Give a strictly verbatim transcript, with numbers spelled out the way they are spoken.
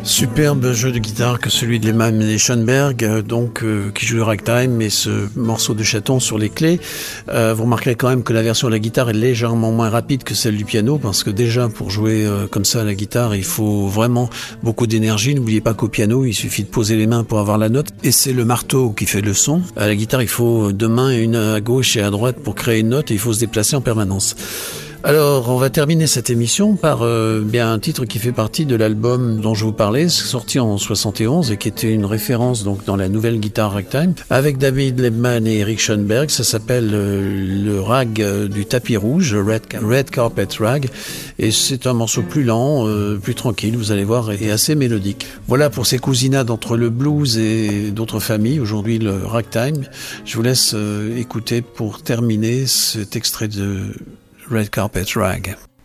Superbe jeu de guitare que celui de Lehman Schoenberg, euh, donc euh, qui joue le ragtime et ce morceau de chaton sur les clés. Euh, vous remarquerez quand même que la version de la guitare est légèrement moins rapide que celle du piano, parce que déjà pour jouer euh, comme ça à la guitare, il faut vraiment beaucoup d'énergie. N'oubliez pas qu'au piano, il suffit de poser les mains pour avoir la note, et c'est le marteau qui fait le son. À la guitare, il faut deux mains, une à gauche et à droite pour créer une note, et il faut se déplacer en permanence. Alors, on va terminer cette émission par euh, bien un titre qui fait partie de l'album dont je vous parlais, sorti en soixante et onze et qui était une référence donc dans la nouvelle guitare ragtime, avec David Lebman et Eric Schoenberg. Ça s'appelle euh, le rag euh, du tapis rouge, Red, Red Carpet Rag, et c'est un morceau plus lent, euh, plus tranquille, vous allez voir, et assez mélodique. Voilà pour ces cousinades entre le blues et d'autres familles, aujourd'hui le ragtime. Je vous laisse euh, écouter pour terminer cet extrait de Red Carpet Rag.